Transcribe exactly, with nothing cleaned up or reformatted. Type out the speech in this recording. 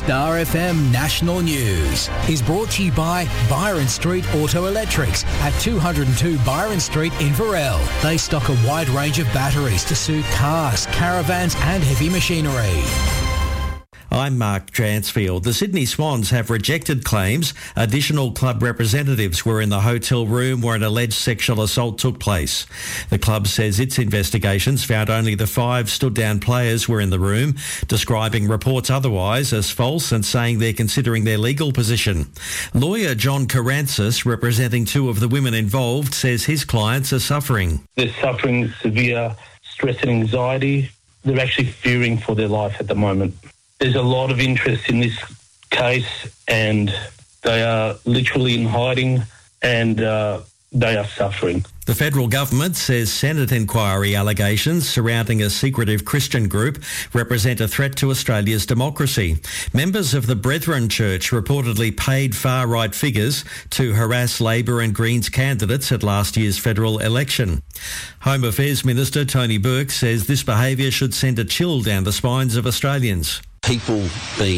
Star F M National News is brought to you by Byron Street Auto Electrics at two hundred two Byron Street in Varel. They stock a wide range of batteries to suit cars, caravans and heavy machinery. I'm Mark Dransfield. The Sydney Swans have rejected claims additional club representatives were in the hotel room where an alleged sexual assault took place. The club says its investigations found only the five stood-down players were in the room, describing reports otherwise as false and saying they're considering their legal position. Lawyer John Karantzis, representing two of the women involved, says his clients are suffering. They're suffering severe stress and anxiety. They're actually fearing for their life at the moment. There's a lot of interest in this case and they are literally in hiding and uh, they are suffering. The federal government says Senate inquiry allegations surrounding a secretive Christian group represent a threat to Australia's democracy. Members of the Brethren Church reportedly paid far-right figures to harass Labor and Greens candidates at last year's federal election. Home Affairs Minister Tony Burke says this behaviour should send a chill down the spines of Australians. People being